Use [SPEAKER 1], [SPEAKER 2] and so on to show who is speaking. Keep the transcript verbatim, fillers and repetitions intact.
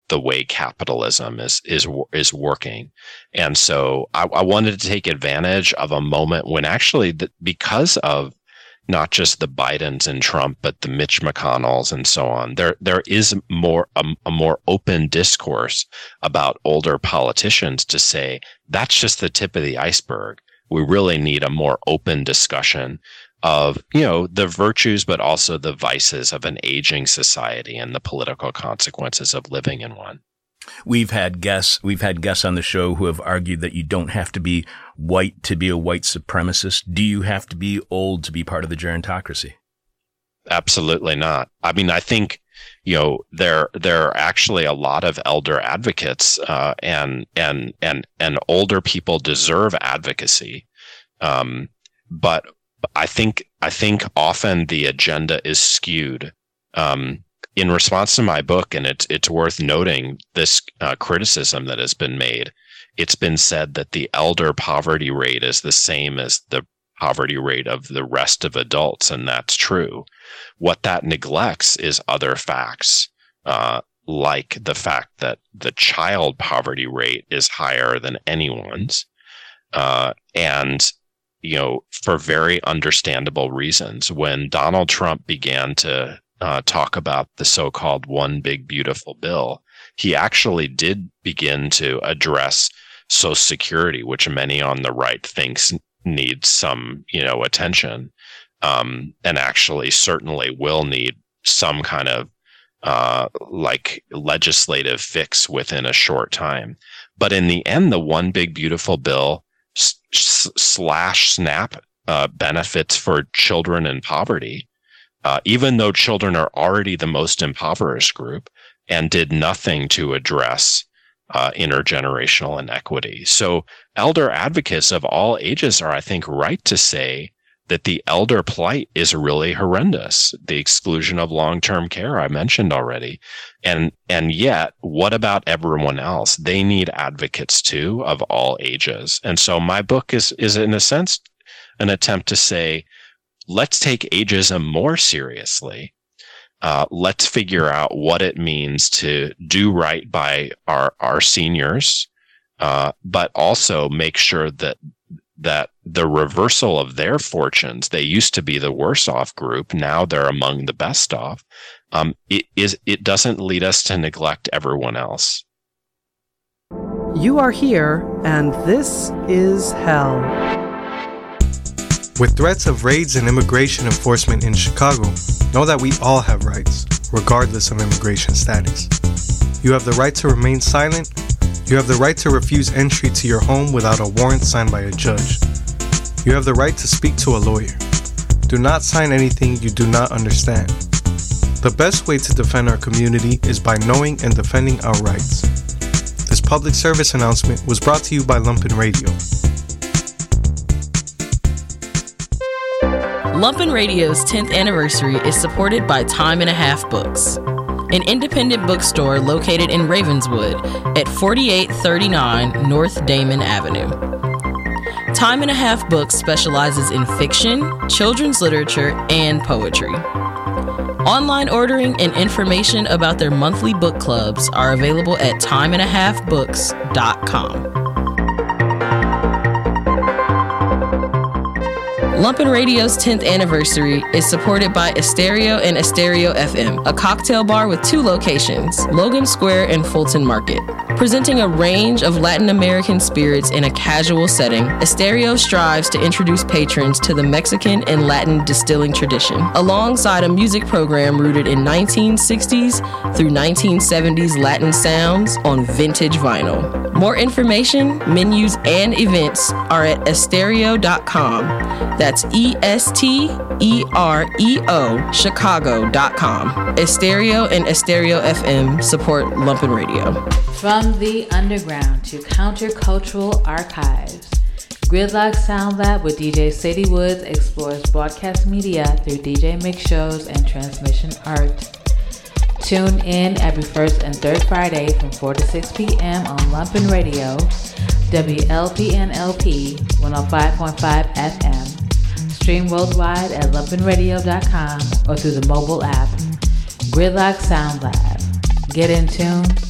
[SPEAKER 1] the way capitalism is is is working. And so I, I wanted to take advantage of a moment when actually, the, because of not just the Bidens and Trump, but the Mitch McConnells and so on, there there is more a, a more open discourse about older politicians to say that's just the tip of the iceberg. We really need a more open discussion of, you know, the virtues, but also the vices of an aging society and the political consequences of living in one.
[SPEAKER 2] We've had guests, we've had guests on the show who have argued that you don't have to be white to be a white supremacist. Do you have to be old to be part of the gerontocracy?
[SPEAKER 1] Absolutely not. I mean, I think, you know, there there are actually a lot of elder advocates, uh, and and and and older people deserve advocacy. Um, but I think I think often the agenda is skewed. Um, in response to my book, and it's it's worth noting this uh, criticism that has been made. It's been said that the elder poverty rate is the same as the poverty rate of the rest of adults, and that's true. What that neglects is other facts, uh, like the fact that the child poverty rate is higher than anyone's, uh, and you know, for very understandable reasons. When Donald Trump began to uh, talk about the so-called One Big Beautiful Bill, he actually did begin to address Social Security, which many on the right thinks needs some, you know, attention, um, and actually certainly will need some kind of uh, like legislative fix within a short time. But in the end, the One Big Beautiful Bill s- slash SNAP uh, benefits for children in poverty, uh, even though children are already the most impoverished group, and did nothing to address Uh, intergenerational inequity. So elder advocates of all ages are, I think, right to say that the elder plight is really horrendous. The exclusion of long-term care I mentioned already. And, and yet, what about everyone else? They need advocates too, of all ages. And so my book is, is in a sense, an attempt to say, let's take ageism more seriously. Uh, let's figure out what it means to do right by our our seniors, uh, but also make sure that that the reversal of their fortunes, they used to be the worse off group, now they're among the best off. Um, it is it doesn't lead us to neglect everyone else.
[SPEAKER 3] You are here, and this is hell.
[SPEAKER 4] With threats of raids and immigration enforcement in Chicago, know that we all have rights, regardless of immigration status. You have the right to remain silent. You have the right to refuse entry to your home without a warrant signed by a judge. You have the right to speak to a lawyer. Do not sign anything you do not understand. The best way to defend our community is by knowing and defending our rights. This public service announcement was brought to you by Lumpen Radio.
[SPEAKER 5] Lumpen Radio's tenth anniversary is supported by Time and a Half Books, an independent bookstore located in Ravenswood at forty-eight thirty-nine North Damon Avenue. Time and a Half Books specializes in fiction, children's literature, and poetry. Online ordering and information about their monthly book clubs are available at time and a half books dot com. Lumpen Radio's tenth anniversary is supported by Asterio and Asterio F M, a cocktail bar with two locations, Logan Square and Fulton Market. Presenting a range of Latin American spirits in a casual setting, Asterio strives to introduce patrons to the Mexican and Latin distilling tradition, alongside a music program rooted in nineteen sixties through nineteen seventies Latin sounds on vintage vinyl. More information, menus, and events are at asterio dot com. That's E S T E R E O, Chicago dot com. Asterio and Asterio F M support Lumpen Radio.
[SPEAKER 6] From the underground to countercultural archives, Gridlock Sound Lab with D J Sadie Woods explores broadcast media through D J mix shows and transmission art. Tune in every first and third Friday from four to six p.m. on Lumpen Radio, W L P N L P one oh five point five F M. Stream worldwide at lumpen radio dot com or through the mobile app. Gridlock Sound Lab. Get in tune.